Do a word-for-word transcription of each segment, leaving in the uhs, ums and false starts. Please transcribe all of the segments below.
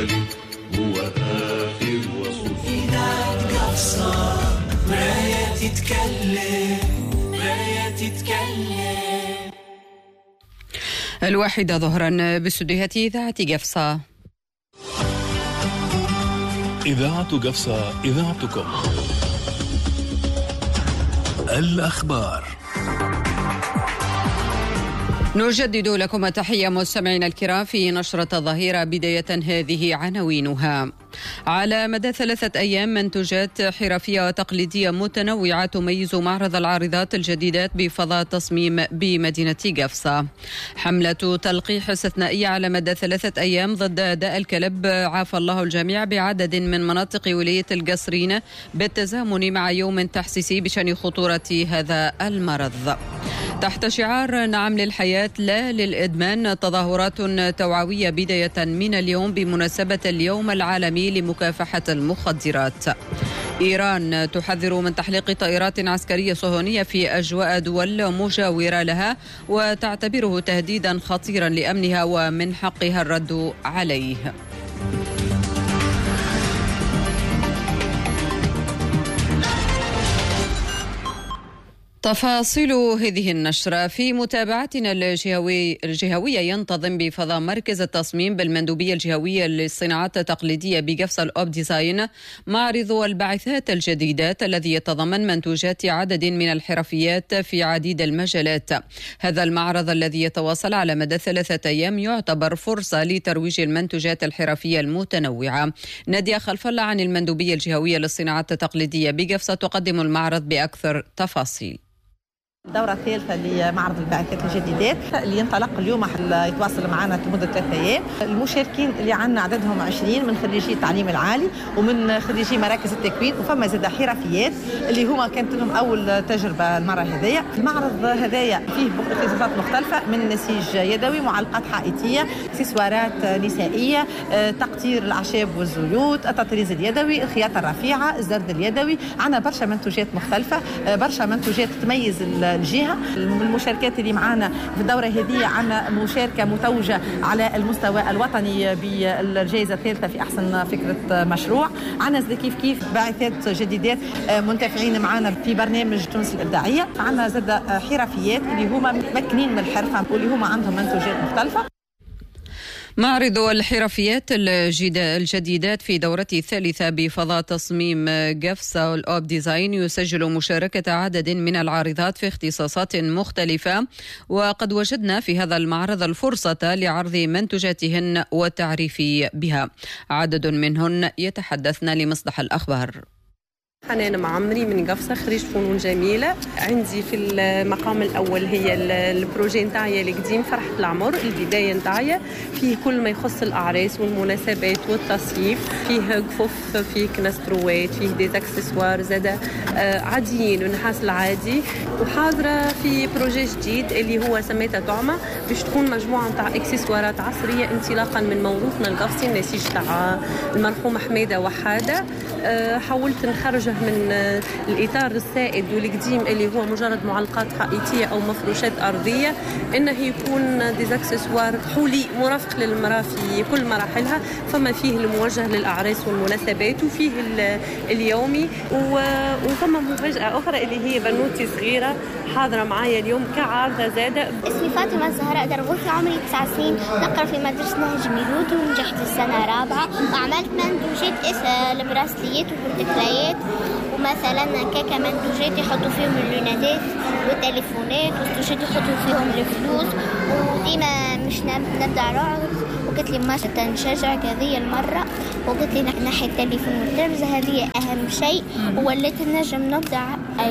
الأول هو آخر وصف. إذاعة قفصة مراية تتكلم مراية تتكلم. الواحدة ظهرا باستديوهات إذاعة قفصة. إذاعة قفصة إذاعتكم. الأخبار. نجدد لكم التحية مستمعينا الكرام في نشرة الظهيرة. بداية هذه عناوينها. على مدى ثلاثة أيام منتوجات حرفية وتقليدية متنوعة تميز معرض العارضات الجديدات بفضاء التصميم بمدينة قفصة. حملة تلقيح استثنائية على مدى ثلاثة أيام ضد داء الكلب عافى الله الجميع بعدد من مناطق ولاية القصرين بالتزامن مع يوم تحسيسي بشأن خطورة هذا المرض. تحت شعار نعم للحياة لا للإدمان، تظاهرات توعوية بداية من اليوم بمناسبة اليوم العالمي لمكافحة المخدرات. إيران تحذر من تحليق طائرات عسكرية صهيونية في أجواء دول مجاورة لها وتعتبره تهديدا خطيرا لأمنها ومن حقها الرد عليه. تفاصيل هذه النشرة في متابعتنا الجهوي الجهوية. ينتظم بفضاء مركز التصميم بالمندوبية الجهوية للصناعات التقليدية بقفصة الأوب ديزاين معرض الباعثات الجديدات الذي يتضمن منتوجات عدد من الحرفيات في عديد المجالات. هذا المعرض الذي يتواصل على مدى ثلاثة أيام يعتبر فرصة لترويج المنتوجات الحرفية المتنوعة. نادية خلف الله عن المندوبية الجهوية للصناعات التقليدية بقفصة تقدم المعرض بأكثر تفاصيل. الدورة الثالثة لمعرض الباعثات الجديدات اللي ينطلق اليوم يتواصل معنا لمدة ثلاثة أيام. المشاركين اللي عندنا عددهم عشرين من خريجي التعليم العالي ومن خريجي مراكز التكوين، وفما زاد حرفيات اللي هما كانت لهم أول تجربة المرة هذية. المعرض هذايا فيه اختصاصات مختلفة من نسيج يدوي، معلقات حائطية، اكسسوارات نسائية، تقطير الأعشاب والزيوت، التطريز اليدوي، الخياطة الرفيعة، الزرد اليدوي. عندنا برشا منتوجات مختلفة، برشا منتوجات تميز الجهة. المشاركات اللي معانا في الدورة هذه عنا مشاركة متوجة على المستوى الوطني بالجائزة الثالثة في أحسن فكرة مشروع. عنا زي كيف كيف باعثات جديدات منتفعين معانا في برنامج تونس الإبداعية. عنا زاد حرفيات اللي هما متمكنين من الحرفة واللي هما عندهم منتوجات مختلفة. معرض الحرفيات الجديدات في دورته الثالثة بفضاء تصميم قفصة الأوب ديزاين يسجل مشاركة عدد من العارضات في اختصاصات مختلفة، وقد وجدنا في هذا المعرض الفرصة لعرض منتوجاتهن والتعريف بها. عدد منهن يتحدثن لمصدح الأخبار. حنان معمري من قفصة، خريج فنون جميلة. عندي في المقام الأول هي البروجي نتاعي القديم فرحة العمر، البداية نتاعي فيه كل ما يخص الأعراس والمناسبات والتصيف، فيه قفوف، فيه كنستروات، فيه ديز اكسسوار زادة عاديين ونحاس العادي. وحاضرة في بروجي جديد اللي هو سميته طعمة، باش تكون مجموعة نتاع اكسسوارات عصرية انطلاقا من موروثنا القفصي النسيج تاع المرحوم حميدة وحادة. حاولت نخرج من الإطار السائد والقديم اللي هو مجرد معلقات حائطية أو مفروشات أرضية، إنه يكون ديزاكسسوار حولي مرافق للمرأة في كل مراحلها. فما فيه الموجه للأعراس والمناسبات وفيه اليومي، وفما مفاجأة أخرى اللي هي بنوتي صغيرة حاضرة معايا اليوم كعارضة زادة. اسمي فاطمة الزهراء درغوثي، عمري تسع سنين، نقرأ في مدرسة نهج ميلود ونجحت السنة رابعة. وعملت منتوجات البراسليات والذكريات، ومثلا كاكا منتوجات يحطوا فيهم اللونات والتليفونات، وستوجات يحطوا فيهم الفلوس. وديما مش نبدأ عرض، وقلت لي ما تنشجعك هذه المرة، وقلت لي نحي التليفون والترز هذه أهم شيء، ووليت النجم نبدأ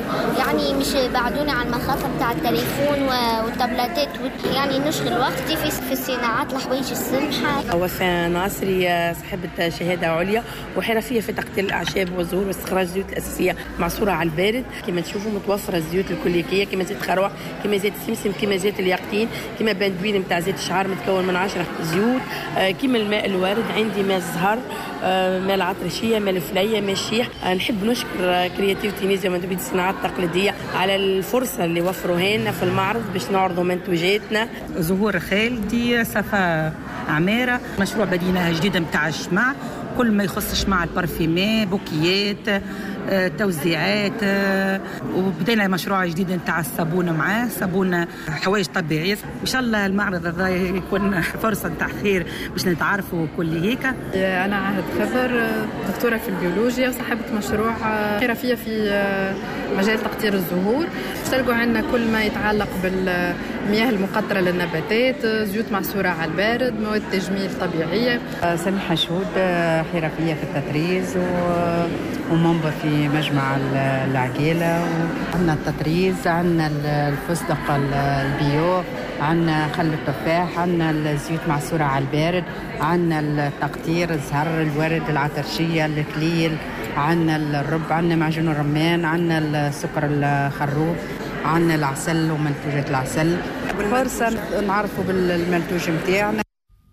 يعني مش بعدوني عن المخافة بتاع التليفون والتابلتات، يعني نشغل وقتي في في الصناعات الحوايج السمحة. وفاء ناصري صاحبة شهادة عليا وحرفية في تقطير الأعشاب والزهور واستخراج الزيوت الأساسية معصورة على البارد. كما تشوفوا متوفرة الزيوت الكليكية، كما زيت خروع، كما زيت السمسم، كما زيت اليقطين، كما بندوين متاع زيت الشعر متكون من عشرة زيوت، كما الماء الوارد. عندي ماء الزهر، ماء العطرشية، ماء الفلية، ماء الشيح. نحب نشكر كرياتيف تونيزيا مندوبية الصناعات التقليدية على الفرصة اللي وفروها لنا في المعرض باش نعرضوا منتوجاتنا. زهور خالدي، صفاء عمارة. مشروع بديناه جديدا متاع الشمع، كل ما يخص الشمع، البارفيمات، بوكيات، توزيعات. وبدينا مشروع جديد نتاع الصابون معاه، صابون حوايج طبيعية. إن شاء الله المعرض هذا يكون فرصة نتاع خير باش نتعرفوا كل هيك. أنا عهد خضر، دكتورة في البيولوجيا وصاحبة مشروع حرفية في مجال تقطير الزهور. تلقوا عندنا كل ما يتعلق بالمياه المقطرة للنباتات، زيوت معصورة على البارد، مواد تجميل طبيعية. سميحة شهود، حرفية في التطريز ومنبر في مجمع العقيلة. عندنا التطريز، عندنا الفستق البيو، عندنا خل التفاح، عندنا الزيوت معصورة على البارد، عندنا التقطير، الزهر، الورد، العطرشية، الكليل، عندنا الرب، عندنا معجون الرمان، عندنا السكر الخروب، عندنا العسل ومنتوجات العسل. فرصة نعرفوا بالمنتوج متاعنا.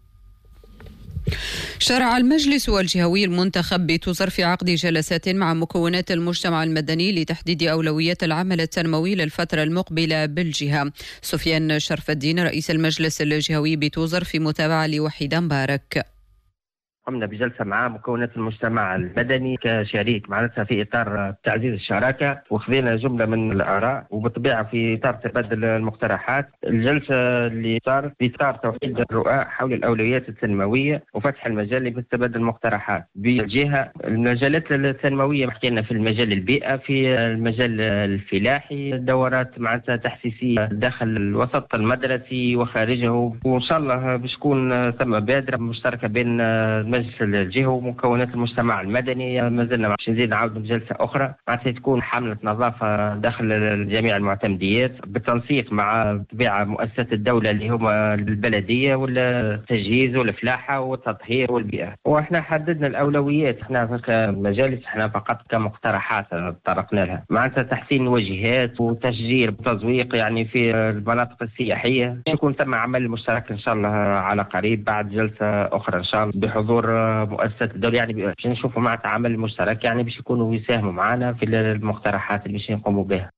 شرع المجلس الجهوي المنتخب بتوزر في عقد جلسات مع مكونات المجتمع المدني لتحديد أولويات العمل التنموي للفترة المقبلة بالجهة. سفيان شرف الدين رئيس المجلس الجهوي بتوزر في متابعة لوحيدة مبارك. قمنا بجلسة مع مكونات المجتمع المدني كشريك معناتها في إطار تعزيز الشراكة، وخذينا جملة من الآراء وبالطبيعة في إطار تبادل المقترحات. الجلسة اللي صار في إطار توحيد الرؤى حول الأولويات التنموية وفتح المجال لتبادل المقترحات بالجهة. المجالات التنموية حكينا في المجال البيئة، في المجال الفلاحي، دورات معناتها تحسيسية داخل الوسط المدرسي وخارجه، وإن شاء الله باش تكون ثم بادرة مشتركة بين مجلس الجهة ومكونات المجتمع المدني. ما زلنا باش نزيد نعاود بجلسة أخرى معناتها تكون حملة نظافة داخل جميع المعتمديات بالتنسيق مع طبيعة مؤسسات الدولة اللي هما البلدية والتجهيز والفلاحة والتطهير والبيئة. وإحنا حددنا الأولويات، إحنا كمجالس إحنا فقط كمقترحات طرقنا لها معناتها تحسين الواجهات وتشجير وتزويق يعني في المناطق السياحية. يكون ثم عمل مشترك إن شاء الله على قريب بعد جلسة أخرى إن شاء الله بحضور مؤسسات الدولة، يعني باش نشوفوا مع عمل مشترك يعني باش يكونوا يساهموا معنا في المقترحات اللي باش نقوموا بها.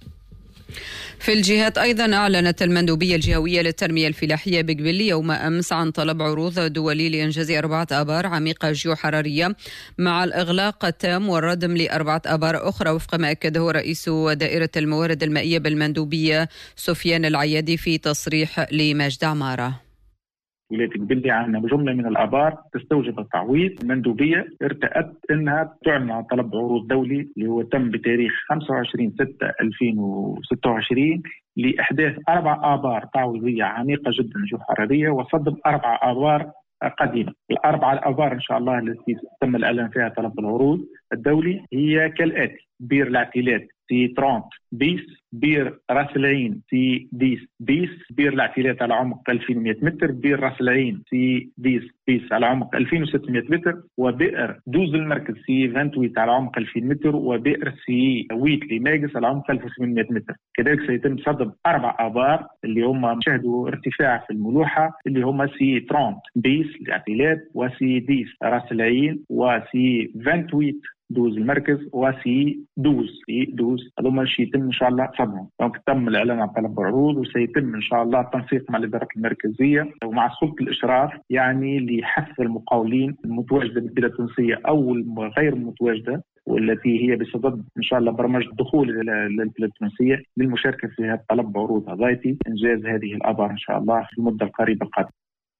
في الجهات أيضا أعلنت المندوبية الجهوية للتنمية الفلاحية بقبلي يوم أمس عن طلب عروض دولي لإنجاز أربعة آبار عميقة جيوحرارية مع الإغلاق التام والردم لأربعة آبار أخرى، وفق ما أكده رئيس دائرة الموارد المائية بالمندوبية سفيان العيادي في تصريح لمجد عمارة. ولاية قبلي عندنا جملة من الآبار تستوجب التعويض. المندوبية ارتأت أنها تعلن عن طلب عروض دولي اللي هو تم بتاريخ خمسة وعشرين ستة ألفين وستة وعشرين لإحداث أربع آبار تعويضية عميقة جدا جيوحرارية وصدم أربع آبار قديمة. الأربع الآبار إن شاء الله التي تم الإعلان فيها طلب العروض الدولي هي كالآتي: بير العتيلات سي ثلاثين بيس، بير راس العين سي عشرة بيس، بير العتيلات على عمق ألفين ومئة متر، بير راس العين سي عشرة بيس على عمق ألفين وستمئة متر، وبئر دوز المركز سي ثمانية وعشرين على عمق ألفين متر، وبئر سي ثمانية لماجس على عمق ألف وثمانمئة متر. كذلك سيتم صدب أربع آبار اللي هم شهدوا ارتفاع في الملوحة اللي هم سي ثلاثين بيس العتيلات، وسي عشرة راس العين، وسي ثمانية وعشرين دوز المركز، وسي دوز سي دوز. هذوما شيء يتم ان شاء الله صدمهم. دونك تم الاعلان عن طلب عروض وسيتم ان شاء الله التنسيق مع الادارات المركزيه ومع سلطه الاشراف يعني لحث المقاولين المتواجده بالبلاد التونسيه او غير المتواجده والتي هي بصدد ان شاء الله برمجه الدخول للبلاد التونسيه للمشاركه في هذا الطلب بعروض هذاتي انجاز هذه الابار ان شاء الله في المده القريبه القادمه.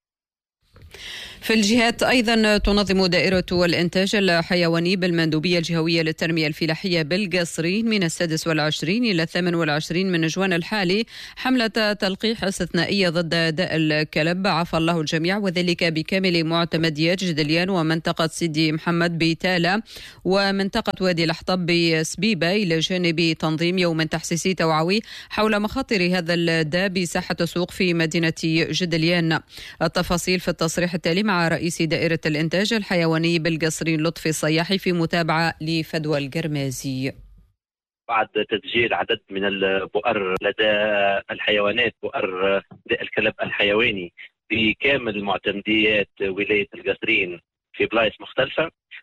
في الجهات أيضا تنظم دائرة الإنتاج الحيواني بالمندوبية الجهوية للتنمية الفلاحية بالقصرين من السادس والعشرين إلى الثامن والعشرين من جوان الحالي حملة تلقيح استثنائية ضد داء الكلب عفى الله الجميع، وذلك بكامل معتمديات جدليان ومنطقة سيدي محمد بتالة ومنطقة وادي الأحطب بسبيبة، إلى جانب تنظيم يوم تحسيسي توعوي حول مخاطر هذا الداء بساحة السوق في مدينة جدليان. التفاصيل في التصريح التالي مع رئيس دائرة الإنتاج الحيواني بالقصرين لطفي الصياحي في متابعة لفدوى القرمازي. بعد تسجيل عدد من البؤر لدى الحيوانات، بؤر داء الكلب الحيواني بكامل معتمديات ولاية القصرين في بلايص مختلفة،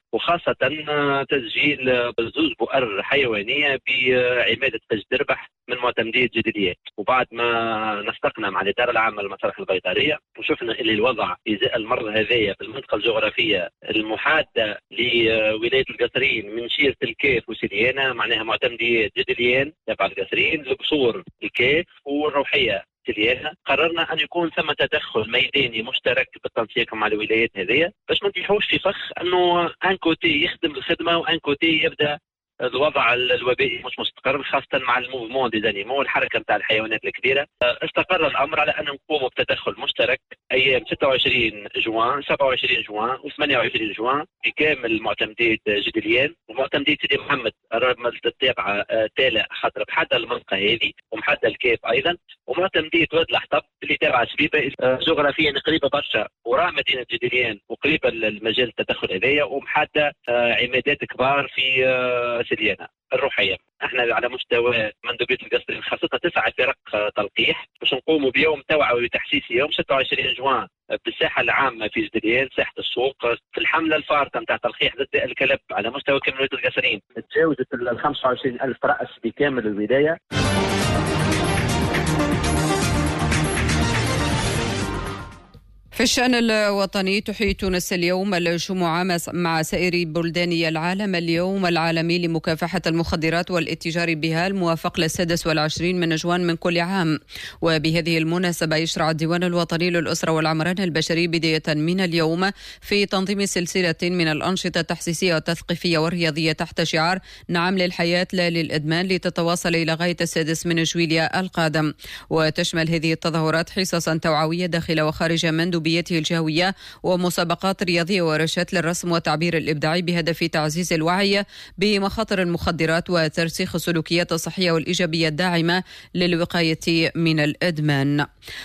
وخاصة تسجيل زوج بؤر حيوانية بعمادة قش دربح من معتمدية جدليات. وبعد ما نسقنا مع الإدارة العامة للمسارح البيطرية وشفنا اللي الوضع إزاء المرض هذايا في المنطقة الجغرافية المحادة لولاية القصرين من شيرة الكيف وسليانة، معناها معتمدية جدليان تبع القصرين، القصور الكيف والروحية سليانة، قررنا أن يكون ثم تدخل ميداني مشترك بالتنسيق مع الولايات هذه باش ما نطيحوش في فخ أنه أن كوتي يخدم الخدمة وأن كوتي يبدأ الوضع الوبائي مش مستقر، خاصة مع الموفمون دي زانيمو والحركة نتاع الحيوانات الكبيرة. استقر الأمر على أن نقوم بتدخل مشترك أيام ستة وعشرين جوان سبعة وعشرين جوان وثمانية وعشرين جوان بكامل معتمدية جدليان ومعتمدية سيدي محمد التابعة تالع خاطر بحدة المنطقة هذه ومحدة الكيف أيضا، ومعتمدية واد الحطب اللي تابعة شبيبة جغرافيا قريبة برشا وراء مدينة جدليان وقريبة المجال التدخل هذايا، ومحدة عمادات كبار في سليانة الروحية. احنا على مستوى مندوبية القصرين خاصة تسعة فرق تلقيح باش نقوموا بيوم توعوي وتحسيسي يوم ستة وعشرين جوان بالساحة العامة في جدليان ساحة السوق في الحملة الفارطة نتاع تلقيح ضد الكلب على مستوى كامل ولاية القصرين. تجاوزت ال خمسة وعشرين ألف رأس بكامل الولاية. في الشأن الوطني تحيي تونس اليوم الجمعة مع سائر بلدان العالم اليوم العالمي لمكافحة المخدرات والاتجار بها الموافق للسادس والعشرين من جوان من كل عام. وبهذه المناسبة يشرع الديوان الوطني للأسرة والعمران البشري بداية من اليوم في تنظيم سلسلة من الأنشطة التحسيسية والتثقيفية والرياضية تحت شعار نعم للحياة لا للإدمان لتتواصل إلى غاية السادس من جويليا القادم. وتشمل هذه التظاهرات حصصا توعوية داخل وخارج مندوبية الجهوية ومسابقات رياضية ورشات للرسم والتعبير الإبداعي بهدف تعزيز الوعي بمخاطر المخدرات وترسيخ السلوكيات الصحية والإيجابية الداعمة للوقاية من الإدمان.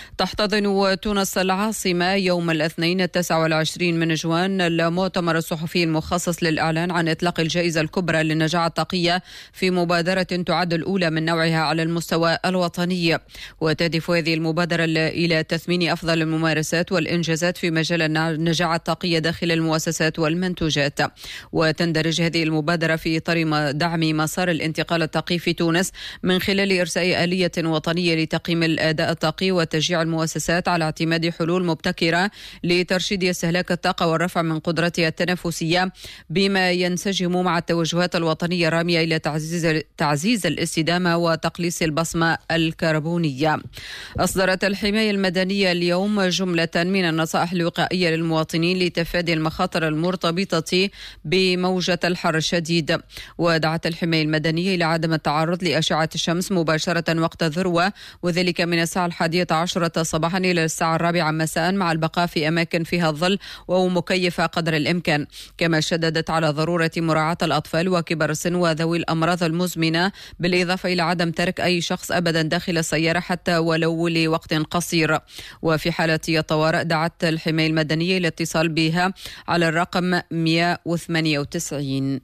تحتضن تونس العاصمة يوم الاثنين التاسع والعشرين من جوان المؤتمر الصحفي المخصص للإعلان عن إطلاق الجائزة الكبرى للنجاعة الطاقية في مبادرة تعد الأولى من نوعها على المستوى الوطني. وتهدف هذه المبادرة إلى تثمين أفضل الممارسات والإنجازات في مجال النجاعة الطاقية داخل المؤسسات والمنتوجات. وتندرج هذه المبادرة في إطار دعم مسار الانتقال الطاقي في تونس من خلال إرساء آلية وطنية لتقييم الأداء الطاقي وتشجيع المؤسسات على اعتماد حلول مبتكرة لترشيد استهلاك الطاقة والرفع من قدرتها التنافسية بما ينسجم مع التوجهات الوطنية الرامية إلى تعزيز تعزيز الاستدامة وتقليص البصمة الكربونية. أصدرت الحماية المدنية اليوم جملة من النصائح الوقائية للمواطنين لتفادي المخاطر المرتبطة بموجة الحر الشديد. ودعت الحماية المدنية إلى عدم التعرض لأشعة الشمس مباشرة وقت الذروة وذلك من الساعة الحادية عشرة صباحا إلى الساعة الرابعة مساء مع البقاء في أماكن فيها الظل ومكيفة قدر الإمكان. كما شددت على ضرورة مراعاة الأطفال وكبار السن وذوي الأمراض المزمنة بالإضافة إلى عدم ترك أي شخص أبدا داخل السيارة حتى ولو لوقت قصير. وفي حالة الطوارئ دعت الحماية المدنية للاتصال بها على الرقم مئة وثمانية وتسعين.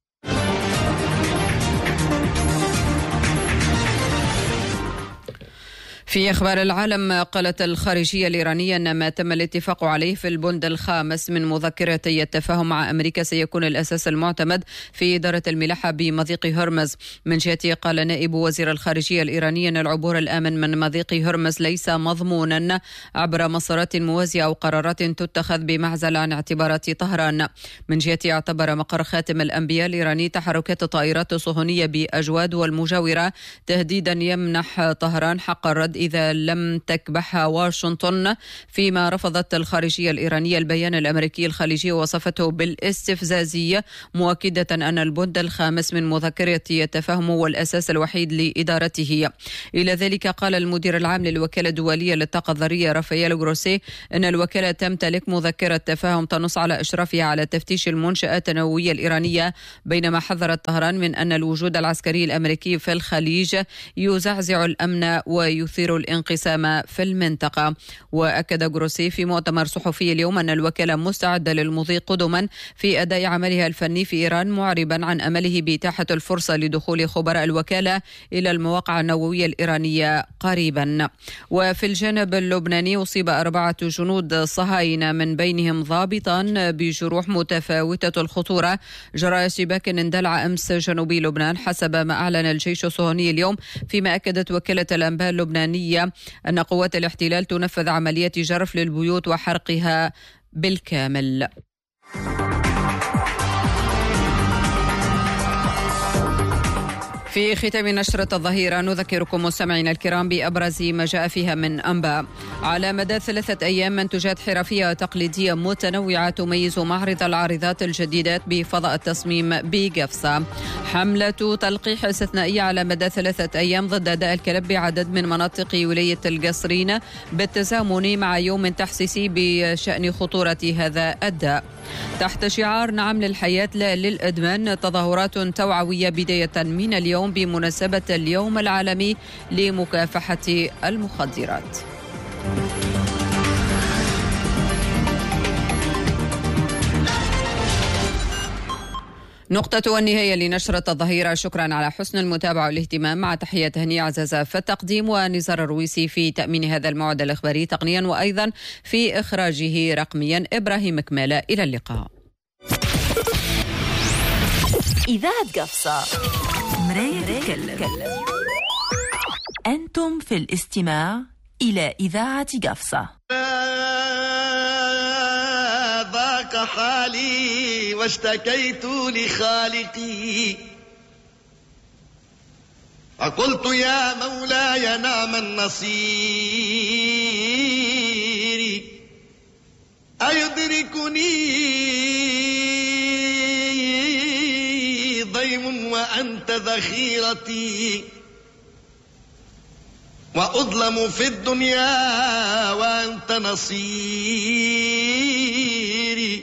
في أخبار العالم، قالت الخارجية الإيرانية أن ما تم الاتفاق عليه في البند الخامس من مذكرتي التفاهم مع أمريكا سيكون الأساس المعتمد في إدارة الملاحة بمضيق هرمز. من جهته قال نائب وزير الخارجية الإيراني أن العبور الآمن من مضيق هرمز ليس مضمونا عبر مسارات موازية أو قرارات تتخذ بمعزل عن اعتبارات طهران. من جهته اعتبر مقر خاتم الأنبياء الإيراني تحركات الطائرات الصهيونية بأجواد والمجاورة تهديدا يمنح طهران حق الرد إذا لم تكبحها واشنطن، فيما رفضت الخارجية الإيرانية البيان الأمريكي الخليجي ووصفته بالاستفزازي، مؤكدة أن البند الخامس من مذكرة التفاهم هو الأساس الوحيد لإدارته. إلى ذلك قال المدير العام للوكالة الدولية للطاقة الذرية رافائيل جروسي أن الوكالة تمتلك مذكرة تفاهم تنص على إشرافها على تفتيش المنشآت النووية الإيرانية، بينما حذرت طهران من أن الوجود العسكري الأمريكي في الخليج يزعزع الأمن ويثير الانقسام في المنطقة. وأكد جروسي في مؤتمر صحفي اليوم أن الوكالة مستعدة للمضي قدما في أداء عملها الفني في إيران، معربا عن أمله بإتاحة الفرصة لدخول خبراء الوكالة إلى المواقع النووية الإيرانية قريبا. وفي الجانب اللبناني أصيب أربعة جنود صهاينة من بينهم ضابطا بجروح متفاوتة الخطورة جراء اشتباك اندلع أمس جنوبي لبنان، حسب ما أعلن الجيش الصهيوني اليوم، فيما أكدت وكالة الأنباء اللبنانية أن قوات الاحتلال تنفذ عملية جرف للبيوت وحرقها بالكامل. في ختام نشرة الظهيرة نذكركم مستمعينا الكرام بأبرز ما جاء فيها من أنباء. على مدى ثلاثة أيام منتجات حرفية تقليدية متنوعة تميز معرض العارضات الجديدات بفضاء التصميم بقفصة. حملة تلقيح استثنائية على مدى ثلاثة أيام ضد داء الكلب بعدد من مناطق ولاية القصرين بالتزامن مع يوم تحسيسي بشأن خطورة هذا الداء. تحت شعار نعم للحياة لا للإدمان، تظاهرات توعوية بداية من اليوم بمناسبة اليوم العالمي لمكافحة المخدرات. نقطة والنهاية لنشرة الظهيرة. شكرا على حسن المتابعة والاهتمام، مع تحية هنية عزازة في التقديم ونزار الرويسي في تأمين هذا الموعد الإخباري تقنيا، وأيضا في إخراجه رقميا إبراهيم كمالة. إلى اللقاء. إذاعة قفصة، مراية تتكلم. أنتم في الاستماع إلى إذاعة قفصة. ضاق حالي واشتكيت لخالقي، فقلت يا مولاي نعم النصير، أيدركني ضيم وأنت ذخيرتي، وأظلم في الدنيا وأنت نصيري.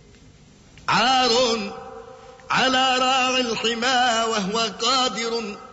عار على راعي الحمى وهو قادر